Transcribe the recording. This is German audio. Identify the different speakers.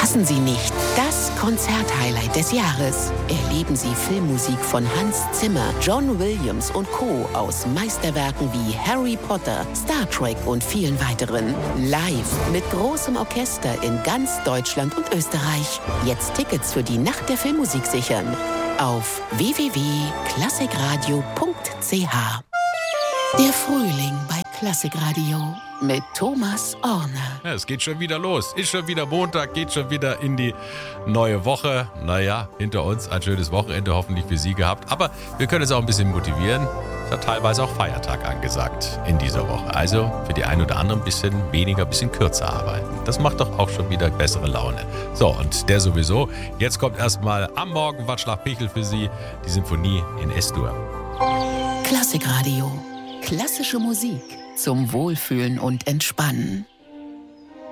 Speaker 1: Verpassen Sie nicht das Konzerthighlight des Jahres. Erleben Sie Filmmusik von Hans Zimmer, John Williams und Co. aus Meisterwerken wie Harry Potter, Star Trek und vielen weiteren. Live mit großem Orchester in ganz Deutschland und Österreich. Jetzt Tickets für die Nacht der Filmmusik sichern. Auf www.klassikradio.ch. Der Frühling bei Klassikradio mit Thomas Orner.
Speaker 2: Ja, es geht schon wieder los. Ist schon wieder Montag, geht schon wieder in die neue Woche. Naja, hinter uns ein schönes Wochenende hoffentlich für Sie gehabt. Aber wir können es auch ein bisschen motivieren. Es hat teilweise auch Feiertag angesagt in dieser Woche. Also für die einen oder anderen ein bisschen weniger, ein bisschen kürzer arbeiten. Das macht doch auch schon wieder bessere Laune. So, und der sowieso. Jetzt kommt erstmal am Morgen Václav Pichel für Sie, die Symphonie in S-Dur.
Speaker 1: Klassikradio. Klassische Musik zum Wohlfühlen und Entspannen.